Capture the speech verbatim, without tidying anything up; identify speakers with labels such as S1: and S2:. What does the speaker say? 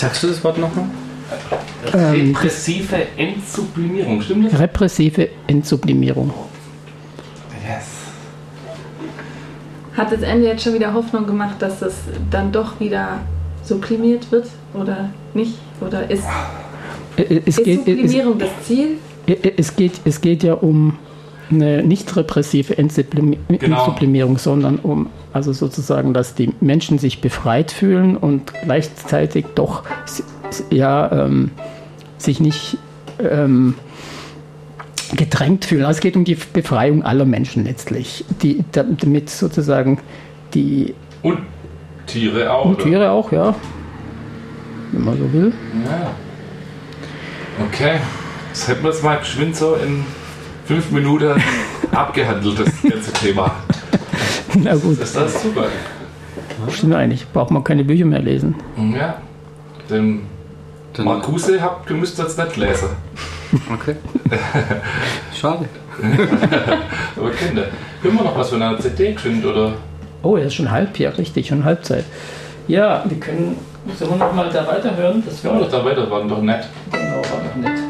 S1: sagst du das Wort nochmal?
S2: Repressive Entsublimierung, stimmt das?
S3: Repressive Entsublimierung.
S2: Yes.
S4: Hat das Ende jetzt schon wieder Hoffnung gemacht, dass es dann doch wieder sublimiert wird oder nicht? Oder ist,
S3: es
S4: ist
S3: geht,
S4: Sublimierung
S3: es,
S4: das Ziel?
S3: Es geht, es geht ja um eine nicht repressive Entsublim-
S2: Genau.
S3: Entsublimierung, sondern um also sozusagen, dass die Menschen sich befreit fühlen und gleichzeitig doch ja, ähm, sich nicht ähm, gedrängt fühlen. Also es geht um die Befreiung aller Menschen letztlich, die, damit sozusagen die...
S2: Und Tiere auch,
S3: Und
S2: oder?
S3: Tiere auch, ja, wenn man so will.
S2: Ja. Okay, das hätten wir jetzt mal geschwind so in fünf Minuten abgehandelt, das ganze Thema.
S3: Na gut.
S2: Das ist das super.
S3: Stimmt eigentlich, braucht man keine Bücher mehr lesen.
S2: Ja, den
S1: Dann-
S2: Marcuse habt ihr müsst jetzt nicht lesen.
S1: Okay. Schade.
S2: Aber Kinder, können wir noch was von einer C D geschwind, oder?
S3: Oh, er ist schon halb, ja, richtig, schon Halbzeit. Ja, wir können, sollen wir noch mal da weiterhören? Das
S2: Können wir doch da weiter, waren doch nett.
S3: genau, war noch nett.